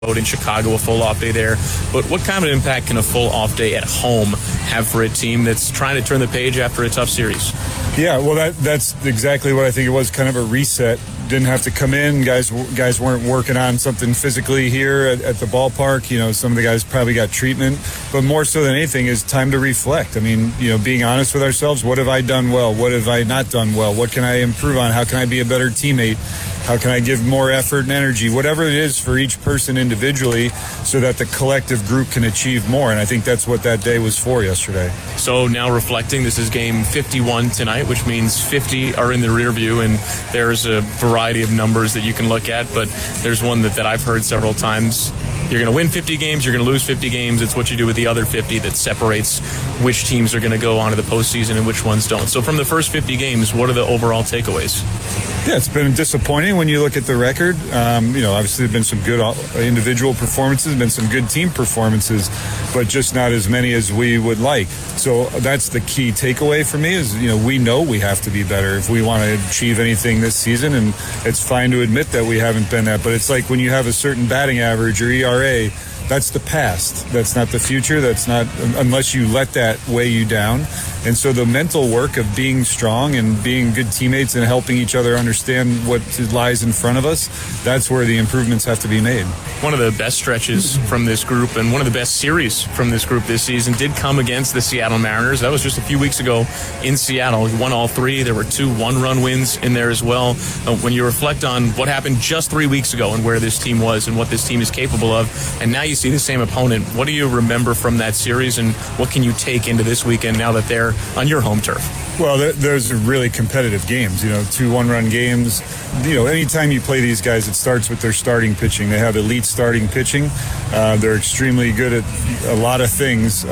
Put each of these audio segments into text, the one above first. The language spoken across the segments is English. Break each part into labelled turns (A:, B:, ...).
A: in Chicago, a full off day there. But what kind of impact can a full off day at home have for a team that's trying to turn the page after a tough series?
B: Yeah, well, that's exactly what I think it was, kind of a reset. Didn't have to come in. Guys weren't working on something physically here at the ballpark. You know, some of the guys probably got treatment. But more so than anything is time to reflect. I mean, you know, being honest with ourselves. What have I done well? What have I not done well? What can I improve on? How can I be a better teammate? How can I give more effort and energy? Whatever it is for each person individually so that the collective group can achieve more. And I think that's what that day was for yesterday.
A: So now reflecting, this is game 51 tonight, which means 50 are in the rear view, and there's a variety of numbers that you can look at, but there's one that I've heard several times. You're going to win 50 games, you're going to lose 50 games. It's what you do with the other 50 that separates which teams are going to go on to the postseason and which ones don't. So from the first 50 games, what are the overall takeaways?
B: Yeah, it's been disappointing when you look at the record. You know, obviously there have been some good individual performances, been some good team performances, but just not as many as we would like. So that's the key takeaway for me is, you know we have to be better if we want to achieve anything this season, and it's fine to admit that we haven't been that. But it's like when you have a certain batting average or ERA, that's the past. That's not the future. That's not, unless you let that weigh you down. And so the mental work of being strong and being good teammates and helping each other understand what lies in front of us, that's where the improvements have to be made.
A: One of the best stretches from this group and one of the best series from this group this season did come against the Seattle Mariners. That was just a few weeks ago in Seattle. We won all three. There were 2 one-run wins in there as well. When you reflect on what happened just 3 weeks ago and where this team was and what this team is capable of, and now you see the same opponent, what do you remember from that series, and what can you take into this weekend now that they're on your home turf?
B: Well, there's really competitive games, 2 one-run games. Anytime you play these guys, it starts with their starting pitching. They have elite starting pitching. They're extremely good at a lot of things.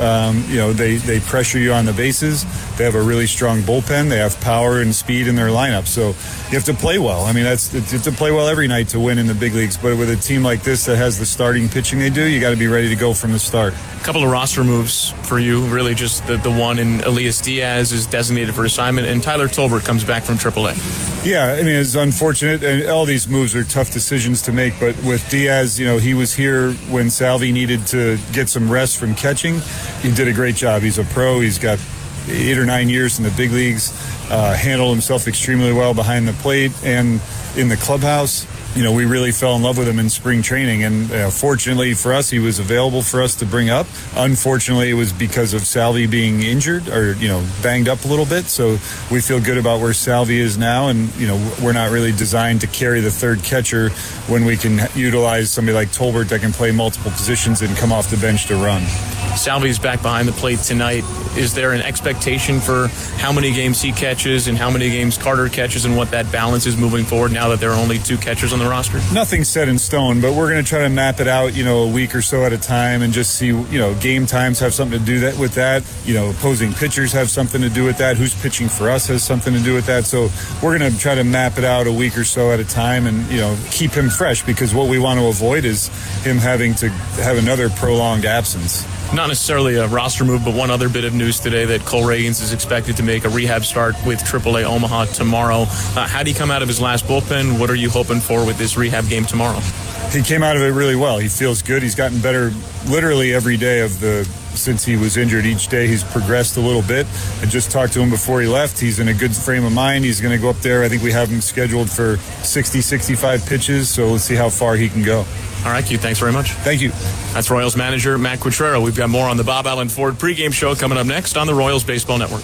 B: They pressure you on the bases. They have a really strong bullpen. They have power and speed in their lineup. So you have to play well. I mean, you have to play well every night to win in the big leagues. But with a team like this that has the starting pitching they do, you got to be ready to go from the start.
A: A couple of roster moves for you, really just the one in Elias Diaz is designated for assignment, and Tyler Tolbert comes back from AAA.
B: Yeah, I mean, it's unfortunate, and all these moves are tough decisions to make, but with Diaz, he was here when Salvi needed to get some rest from catching. He did a great job. He's a pro. He's got 8 or 9 years in the big leagues, handled himself extremely well behind the plate and in the clubhouse. We really fell in love with him in spring training, and fortunately for us, he was available for us to bring up. Unfortunately, it was because of Salvi being injured or, banged up a little bit. So we feel good about where Salvi is now, and, we're not really designed to carry the third catcher when we can utilize somebody like Tolbert that can play multiple positions and come off the bench to run.
A: Salvi's back behind the plate tonight. Is there an expectation for how many games he catches and how many games Carter catches and what that balance is moving forward now that there are only 2 catchers on the roster?
B: Nothing's set in stone, but we're going to try to map it out, a week or so at a time and just see, game times have something to do with that. Opposing pitchers have something to do with that. Who's pitching for us has something to do with that. So we're going to try to map it out a week or so at a time and, keep him fresh, because what we want to avoid is him having to have another prolonged absence.
A: Not necessarily a roster move, but one other bit of news today that Cole Reagans is expected to make a rehab start with AAA Omaha tomorrow. How did he come out of his last bullpen? What are you hoping for with this rehab game tomorrow?
B: He came out of it really well. He feels good. He's gotten better literally every day since he was injured. Each day he's progressed a little bit. I just talked to him before he left. He's in a good frame of mind. He's going to go up there. I think we have him scheduled for 60, 65 pitches, so let's see how far he can go.
A: All right, Q, thanks very much.
B: Thank you.
A: That's Royals manager Matt Quatraro. We've got more on the Bob Allen Ford pregame show coming up next on the Royals Baseball Network.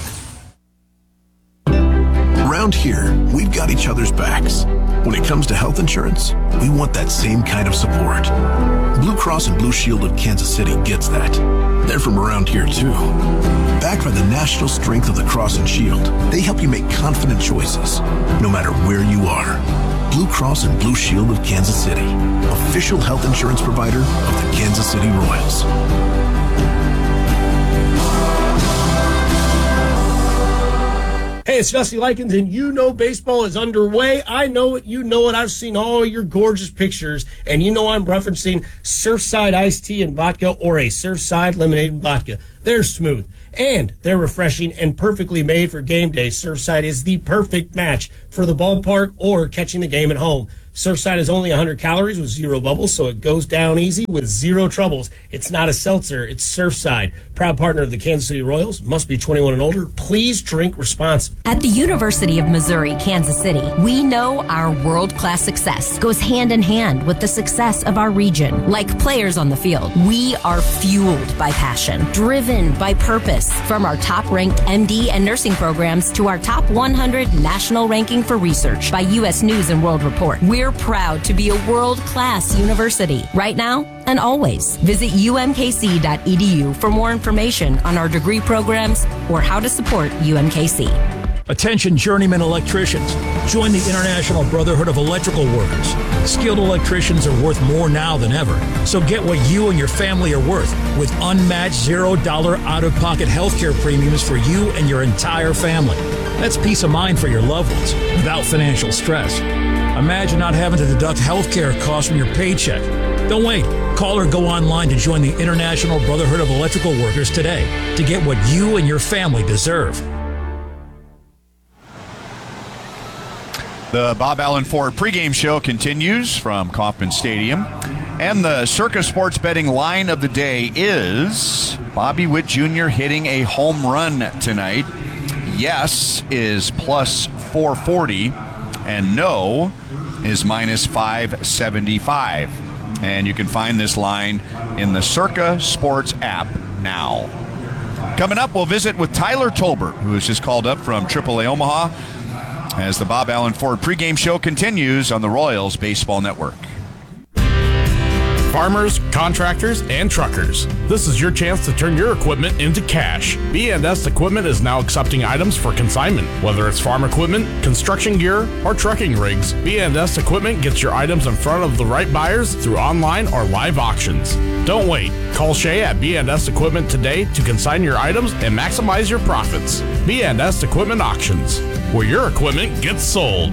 C: Around here, we've got each other's backs. When it comes to health insurance, we want that same kind of support. Blue Cross and Blue Shield of Kansas City gets that. They're from around here, too. Backed by the national strength of the Cross and Shield, they help you make confident choices, no matter where you are. Blue Cross and Blue Shield of Kansas City, official health insurance provider of the Kansas City Royals.
D: Hey, it's Dusty Likens, and baseball is underway. I know it, you know it. I've seen all your gorgeous pictures, and I'm referencing Surfside iced tea and vodka or a Surfside lemonade and vodka. They're smooth, and they're refreshing and perfectly made for game day. Surfside is the perfect match for the ballpark or catching the game at home. Surfside is only 100 calories with 0 bubbles, so it goes down easy with 0 troubles. It's not a seltzer, it's Surfside. Proud partner of the Kansas City Royals. Must be 21 and older. Please drink responsibly.
E: At the University of Missouri, Kansas City, we know our world-class success goes hand in hand with the success of our region. Like players on the field, we are fueled by passion, driven by purpose. From our top-ranked MD and nursing programs to our top 100 national ranking for research by U.S. News and World Report, we're proud to be a world-class university. Right now and always. Visit umkc.edu for more information on our degree programs or how to support UMKC.
F: Attention journeyman electricians. Join the International Brotherhood of Electrical Workers. Skilled electricians are worth more now than ever. So get what you and your family are worth with unmatched $0 out-of-pocket healthcare premiums for you and your entire family. That's peace of mind for your loved ones without financial stress. Imagine not having to deduct healthcare costs from your paycheck. Don't wait. Call or go online to join the International Brotherhood of Electrical Workers today to get what you and your family deserve.
G: The Bob Allen Ford pregame show continues from Kauffman Stadium. And the Circa Sports betting line of the day is Bobby Witt Jr. hitting a home run tonight. Yes is plus 440, and no is minus 575. And you can find this line in the Circa Sports app now. Coming up, we'll visit with Tyler Tolbert, who has just called up from AAA Omaha, as the Bob Allen Ford pregame show continues on the Royals Baseball Network.
H: Farmers, contractors, and truckers. This is your chance to turn your equipment into cash. B&S Equipment is now accepting items for consignment. Whether it's farm equipment, construction gear, or trucking rigs, B&S Equipment gets your items in front of the right buyers through online or live auctions. Don't wait. Call Shay at B&S Equipment today to consign your items and maximize your profits. B&S Equipment Auctions, where your equipment gets sold.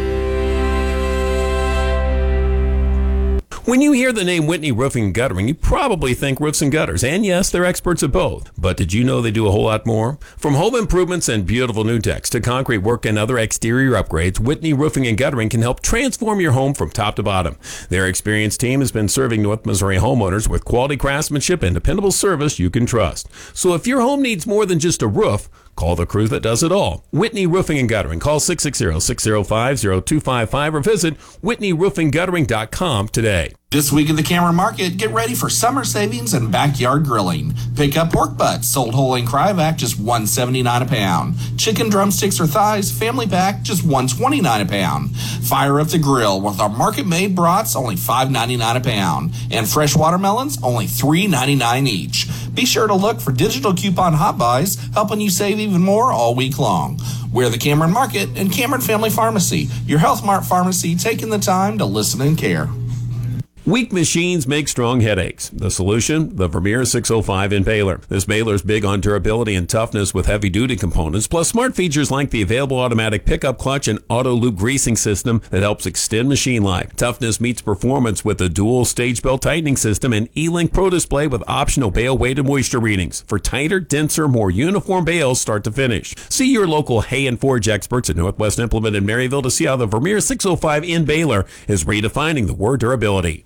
I: When you hear the name Whitney Roofing and Guttering, you probably think roofs and gutters. And yes, they're experts at both. But did you know they do a whole lot more? From home improvements and beautiful new decks to concrete work and other exterior upgrades, Whitney Roofing and Guttering can help transform your home from top to bottom. Their experienced team has been serving North Missouri homeowners with quality craftsmanship and dependable service you can trust. So if your home needs more than just a roof, call the crew that does it all. Whitney Roofing and Guttering. Call 660-605-0255 or visit WhitneyRoofingGuttering.com today.
J: This week at the Cameron Market, get ready for summer savings and backyard grilling. Pick up pork butts, sold whole in Cryovac, just $1.79 a pound. Chicken drumsticks or thighs, family pack, just $1.29 a pound. Fire up the grill with our market-made brats, only $5.99 a pound. And fresh watermelons, only $3.99 each. Be sure to look for digital coupon hot buys, helping you save even more all week long. We're the Cameron Market and Cameron Family Pharmacy, your Health Mart pharmacy, taking the time to listen and care.
I: Weak machines make strong headaches. The solution? The Vermeer 605 in Baylor. This Baylor's big on durability and toughness with heavy-duty components, plus smart features like the available automatic pickup clutch and auto-loop greasing system that helps extend machine life. Toughness meets performance with a dual stage belt tightening system and E-Link Pro display with optional bale weight and moisture readings for tighter, denser, more uniform bales start to finish. See your local Hay and Forge experts at Northwest Implement in Maryville to see how the Vermeer 605 in Baylor is redefining the word durability.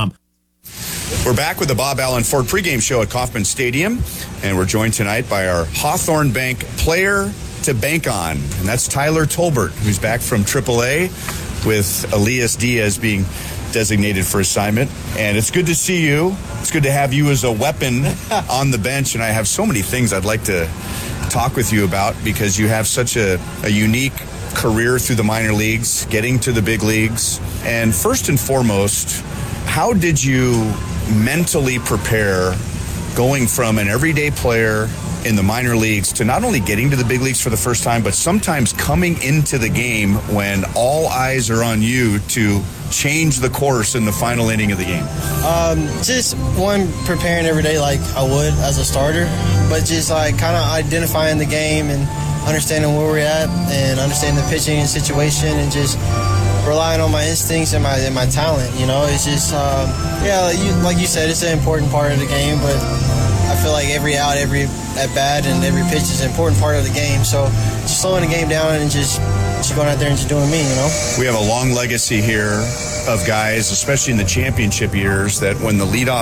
G: We're back with the Bob Allen Ford pregame show at Kauffman Stadium, and we're joined tonight by our Hawthorne Bank player to bank on, and that's Tyler Tolbert, who's back from AAA with Elias Diaz being designated for assignment. And it's good to see you. It's good to have you as a weapon on the bench, and I have so many things I'd like to talk with you about because you have such a unique career through the minor leagues, getting to the big leagues. And first and foremost, how did you mentally prepare going from an everyday player in the minor leagues to not only getting to the big leagues for the first time, but sometimes coming into the game when all eyes are on you to change the course in the final inning of the game?
K: Just one, preparing every day like I would as a starter, but just like kind of identifying the game and understanding where we're at and understanding the pitching situation and just relying on my instincts and my talent. You know, it's just like you said, it's an important part of the game, but I feel like every out, every at bat, and every pitch is an important part of the game. So just slowing the game down and just going out there and just doing me, you know.
G: We have a long legacy here of guys, especially in the championship years, that when the leadoff